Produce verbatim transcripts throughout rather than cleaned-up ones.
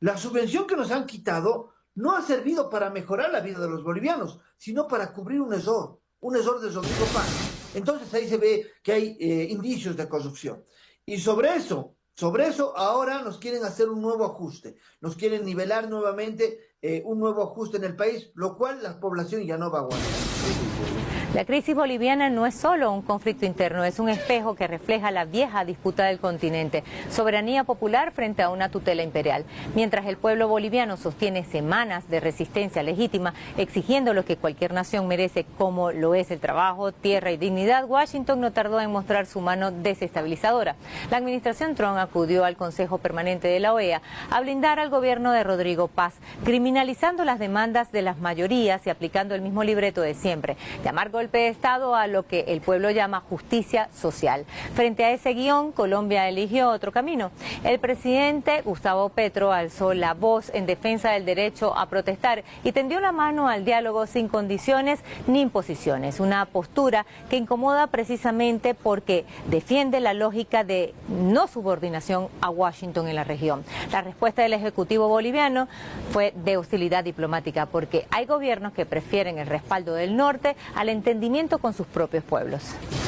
La subvención que nos han quitado no ha servido para mejorar la vida de los bolivianos, sino para cubrir un error, un error de Rodrigo Paz. Entonces ahí se ve que hay eh, indicios de corrupción. Y sobre eso, sobre eso ahora nos quieren hacer un nuevo ajuste, nos quieren nivelar nuevamente eh, un nuevo ajuste en el país, lo cual la población ya no va a aguantar. La crisis boliviana no es solo un conflicto interno, es un espejo que refleja la vieja disputa del continente, soberanía popular frente a una tutela imperial. Mientras el pueblo boliviano sostiene semanas de resistencia legítima, exigiendo lo que cualquier nación merece, como lo es el trabajo, tierra y dignidad, Washington no tardó en mostrar su mano desestabilizadora. La administración Trump acudió al Consejo Permanente de la O E A a blindar al gobierno de Rodrigo Paz, criminalizando las demandas de las mayorías y aplicando el mismo libreto de siempre, llamar golpe de Estado a lo que el pueblo llama justicia social. Frente a ese guión, Colombia eligió otro camino. El presidente Gustavo Petro alzó la voz en defensa del derecho a protestar y tendió la mano al diálogo sin condiciones ni imposiciones, una postura que incomoda precisamente porque defiende la lógica de no subordinación a Washington en la región. La respuesta del Ejecutivo boliviano fue de hostilidad diplomática porque hay gobiernos que prefieren el respaldo del norte al entendimiento con sus propios pueblos.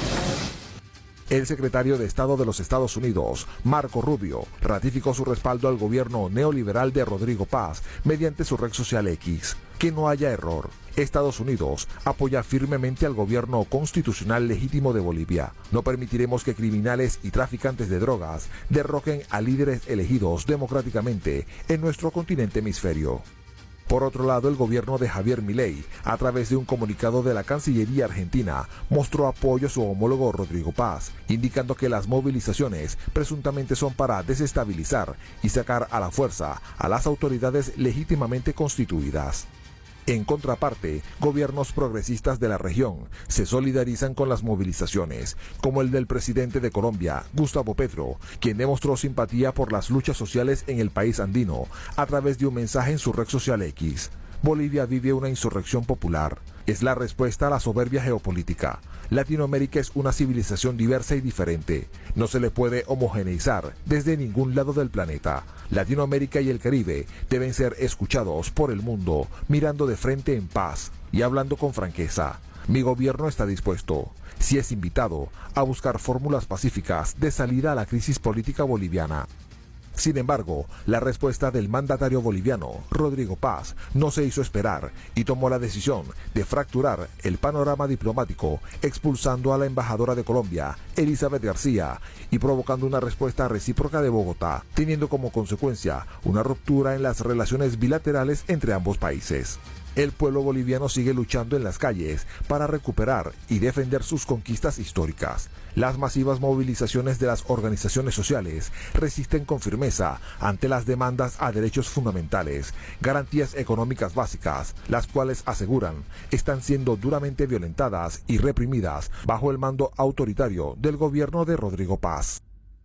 El secretario de Estado de los Estados Unidos, Marco Rubio, ratificó su respaldo al gobierno neoliberal de Rodrigo Paz mediante su red social X. Que no haya error. Estados Unidos apoya firmemente al gobierno constitucional legítimo de Bolivia. No permitiremos que criminales y traficantes de drogas derroquen a líderes elegidos democráticamente en nuestro continente hemisferio. Por otro lado, el gobierno de Javier Milei, a través de un comunicado de la Cancillería Argentina, mostró apoyo a su homólogo Rodrigo Paz, indicando que las movilizaciones presuntamente son para desestabilizar y sacar a la fuerza a las autoridades legítimamente constituidas. En contraparte, gobiernos progresistas de la región se solidarizan con las movilizaciones, como el del presidente de Colombia, Gustavo Petro, quien demostró simpatía por las luchas sociales en el país andino a través de un mensaje en su red social X. Bolivia vive una insurrección popular. Es la respuesta a la soberbia geopolítica. Latinoamérica es una civilización diversa y diferente. No se le puede homogeneizar desde ningún lado del planeta. Latinoamérica y el Caribe deben ser escuchados por el mundo, mirando de frente en paz y hablando con franqueza. Mi gobierno está dispuesto, si es invitado, a buscar fórmulas pacíficas de salida a la crisis política boliviana. Sin embargo, la respuesta del mandatario boliviano, Rodrigo Paz, no se hizo esperar y tomó la decisión de fracturar el panorama diplomático, expulsando a la embajadora de Colombia, Elizabeth García, y provocando una respuesta recíproca de Bogotá, teniendo como consecuencia una ruptura en las relaciones bilaterales entre ambos países. El pueblo boliviano sigue luchando en las calles para recuperar y defender sus conquistas históricas. Las masivas movilizaciones de las organizaciones sociales resisten con firmeza ante las demandas a derechos fundamentales, garantías económicas básicas, las cuales aseguran están siendo duramente violentadas y reprimidas bajo el mando autoritario del gobierno de Rodrigo Paz.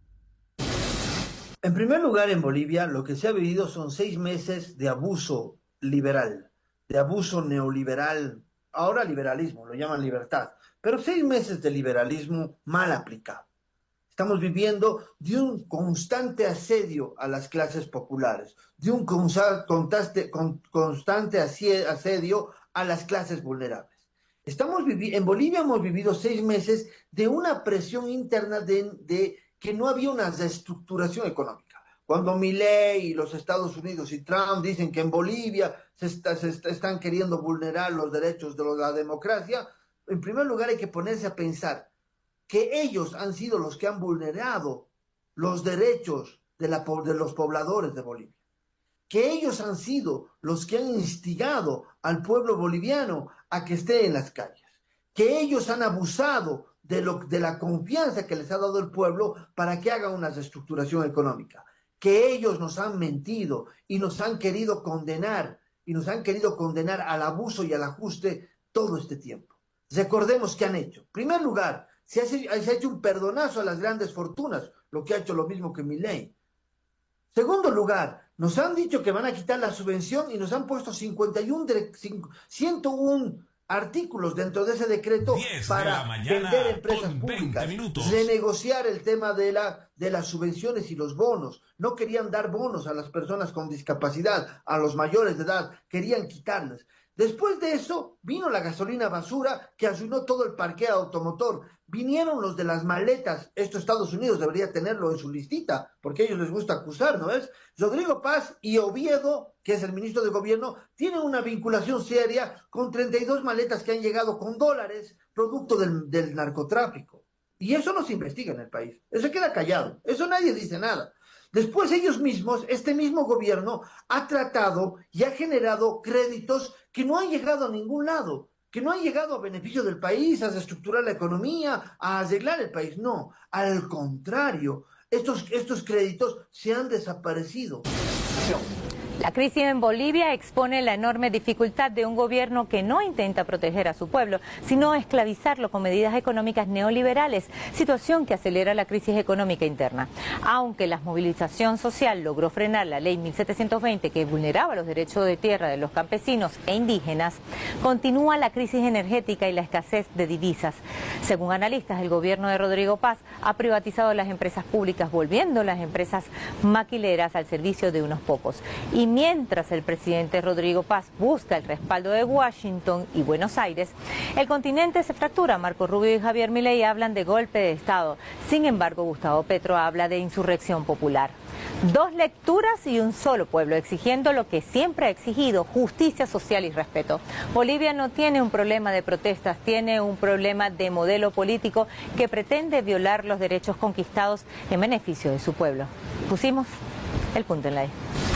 En primer lugar, en Bolivia lo que se ha vivido son seis meses de abuso liberal, de abuso neoliberal, ahora liberalismo, lo llaman libertad, pero seis meses de liberalismo mal aplicado. Estamos viviendo de un constante asedio a las clases populares, de un constante, constante asedio a las clases vulnerables. Estamos en Bolivia hemos vivido seis meses de una presión interna de, de que no había una reestructuración económica. Cuando Milei y los Estados Unidos y Trump dicen que en Bolivia se, está, se está, están queriendo vulnerar los derechos de la democracia, en primer lugar hay que ponerse a pensar que ellos han sido los que han vulnerado los derechos de, la, de los pobladores de Bolivia, que ellos han sido los que han instigado al pueblo boliviano a que esté en las calles, que ellos han abusado de, lo, de la confianza que les ha dado el pueblo para que hagan una reestructuración económica, que ellos nos han mentido y nos han querido condenar, y nos han querido condenar al abuso y al ajuste todo este tiempo. Recordemos qué han hecho. En primer lugar, se ha, se ha hecho un perdonazo a las grandes fortunas, lo que ha hecho lo mismo que Milei. Segundo lugar, nos han dicho que van a quitar la subvención y nos han puesto cincuenta y uno, ciento uno artículos dentro de ese decreto para vender empresas públicas, renegociar el tema de, la, de las subvenciones y los bonos. No querían dar bonos a las personas con discapacidad, a los mayores de edad, querían quitarles. Después de eso, vino la gasolina basura que arruinó todo el parqueo automotor. Vinieron los de las maletas. Esto Estados Unidos debería tenerlo en su listita, porque a ellos les gusta acusar, ¿no es? Rodrigo Paz y Oviedo, que es el ministro de gobierno, tienen una vinculación seria con treinta y dos maletas que han llegado con dólares, producto del, del narcotráfico. Y eso no se investiga en el país. Eso queda callado. Eso nadie dice nada. Después ellos mismos, este mismo gobierno, ha tratado y ha generado créditos que no han llegado a ningún lado, que no han llegado a beneficio del país, a reestructurar la economía, a arreglar el país. No, al contrario, estos, estos créditos se han desaparecido. La crisis en Bolivia expone la enorme dificultad de un gobierno que no intenta proteger a su pueblo, sino esclavizarlo con medidas económicas neoliberales, situación que acelera la crisis económica interna. Aunque la movilización social logró frenar la ley mil setecientos veinte que vulneraba los derechos de tierra de los campesinos e indígenas, continúa la crisis energética y la escasez de divisas. Según analistas, el gobierno de Rodrigo Paz ha privatizado las empresas públicas, volviendo las empresas maquileras al servicio de unos pocos. Y mientras el presidente Rodrigo Paz busca el respaldo de Washington y Buenos Aires, el continente se fractura. Marco Rubio y Javier Milei hablan de golpe de Estado. Sin embargo, Gustavo Petro habla de insurrección popular. Dos lecturas y un solo pueblo exigiendo lo que siempre ha exigido: justicia social y respeto. Bolivia no tiene un problema de protestas, tiene un problema de modelo político que pretende violar los derechos conquistados en beneficio de su pueblo. Pusimos el punto en la I.